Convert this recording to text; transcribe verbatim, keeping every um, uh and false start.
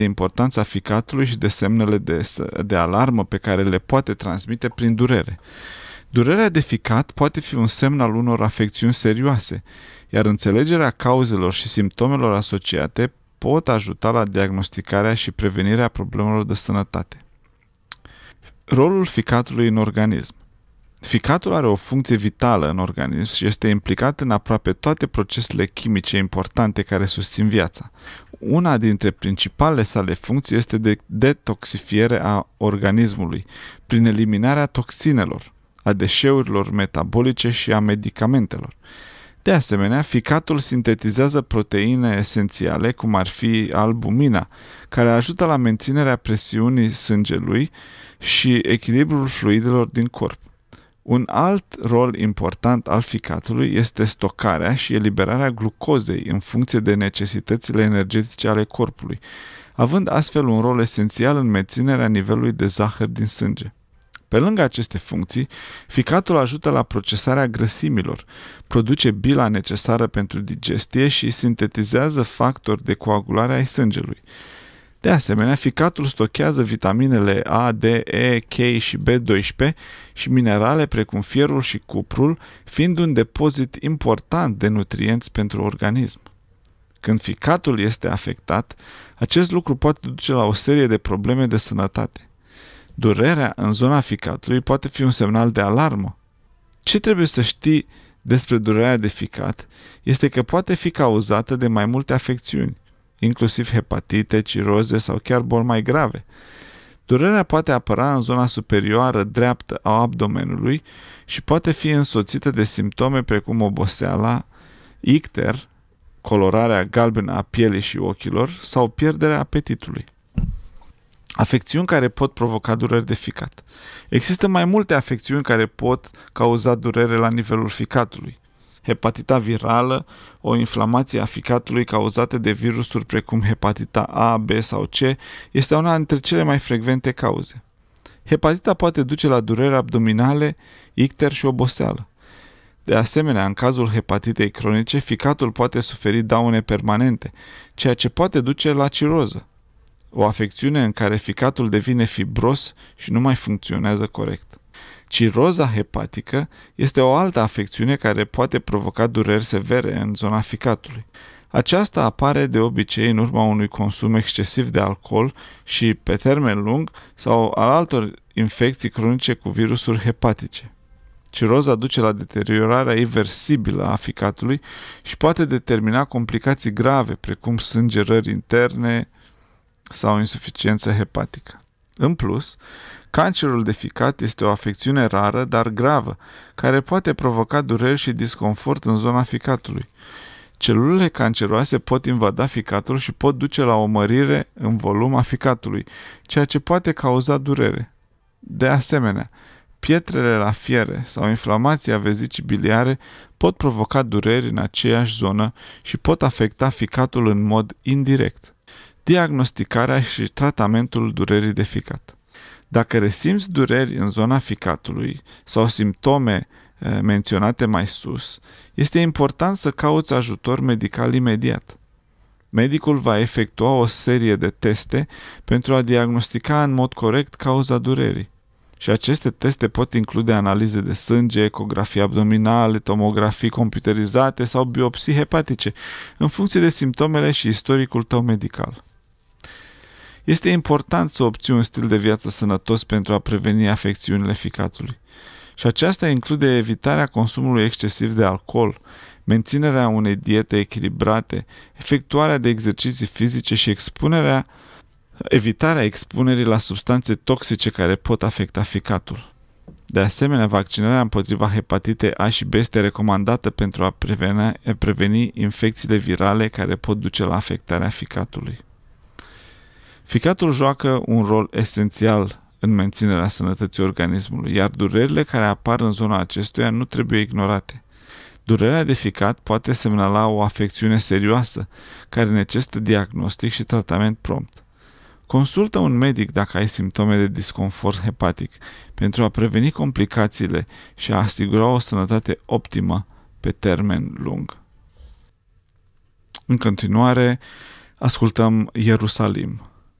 importanța ficatului și de semnele de, de alarmă pe care le poate transmite prin durere. Durerea de ficat poate fi un semn al unor afecțiuni serioase, iar înțelegerea cauzelor și simptomelor asociate pot ajuta la diagnosticarea și prevenirea problemelor de sănătate. Rolul ficatului în organism. Ficatul are o funcție vitală în organism și este implicat în aproape toate procesele chimice importante care susțin viața. Una dintre principalele sale funcții este de detoxifiere a organismului, prin eliminarea toxinelor, a deșeurilor metabolice și a medicamentelor. De asemenea, ficatul sintetizează proteine esențiale, cum ar fi albumina, care ajută la menținerea presiunii sângelui și echilibrul fluidelor din corp. Un alt rol important al ficatului este stocarea și eliberarea glucozei în funcție de necesitățile energetice ale corpului, având astfel un rol esențial în menținerea nivelului de zahăr din sânge. Pe lângă aceste funcții, ficatul ajută la procesarea grăsimilor, produce bila necesară pentru digestie și sintetizează factori de coagulare ai sângelui. De asemenea, ficatul stochează vitaminele A, D, E, K și B doisprezece și minerale precum fierul și cuprul, fiind un depozit important de nutrienți pentru organism. Când ficatul este afectat, acest lucru poate duce la o serie de probleme de sănătate. Durerea în zona ficatului poate fi un semnal de alarmă. Ce trebuie să știi despre durerea de ficat este că poate fi cauzată de mai multe afecțiuni, inclusiv hepatite, ciroze sau chiar boli mai grave. Durerea poate apăra în zona superioară dreaptă a abdomenului și poate fi însoțită de simptome precum oboseala, icter, colorarea galbenă a pielii și ochilor sau pierderea apetitului. Afecțiuni care pot provoca dureri de ficat. Există mai multe afecțiuni care pot cauza durere la nivelul ficatului. Hepatita virală, o inflamație a ficatului cauzată de virusuri precum hepatita A, B sau C, este una dintre cele mai frecvente cauze. Hepatita poate duce la dureri abdominale, icter și oboseală. De asemenea, în cazul hepatitei cronice, ficatul poate suferi daune permanente, ceea ce poate duce la ciroză, o afecțiune în care ficatul devine fibros și nu mai funcționează corect. Ciroza hepatică este o altă afecțiune care poate provoca dureri severe în zona ficatului. Aceasta apare de obicei în urma unui consum excesiv de alcool și, pe termen lung, sau al altor infecții cronice cu virusuri hepatice. Ciroza duce la deteriorarea irreversibilă a ficatului și poate determina complicații grave, precum sângerări interne sau insuficiență hepatică. În plus, cancerul de ficat este o afecțiune rară, dar gravă, care poate provoca dureri și disconfort în zona ficatului. Celulele canceroase pot invada ficatul și pot duce la o mărire în volum a ficatului, ceea ce poate cauza durere. De asemenea, pietrele la fiere sau inflamația vezicii biliare pot provoca dureri în aceeași zonă și pot afecta ficatul în mod indirect. Diagnosticarea și tratamentul durerii de ficat. Dacă resimți dureri în zona ficatului sau simptome e, menționate mai sus, este important să cauți ajutor medical imediat. Medicul va efectua o serie de teste pentru a diagnostica în mod corect cauza durerii. Și aceste teste pot include analize de sânge, ecografii abdominale, tomografii computerizate sau biopsii hepatice, în funcție de simptomele și istoricul tău medical. Este important să obții un stil de viață sănătos pentru a preveni afecțiunile ficatului. Și aceasta include evitarea consumului excesiv de alcool, menținerea unei diete echilibrate, efectuarea de exerciții fizice și expunerea, evitarea expunerii la substanțe toxice care pot afecta ficatul. De asemenea, vaccinarea împotriva hepatitei A și B este recomandată pentru a preveni, preveni infecțiile virale care pot duce la afectarea ficatului. Ficatul joacă un rol esențial în menținerea sănătății organismului, iar durerile care apar în zona acestuia nu trebuie ignorate. Durerea de ficat poate semnala o afecțiune serioasă, care necesită diagnostic și tratament prompt. Consultă un medic dacă ai simptome de disconfort hepatic, pentru a preveni complicațiile și a asigura o sănătate optimă pe termen lung. În continuare, ascultăm Ierusalim.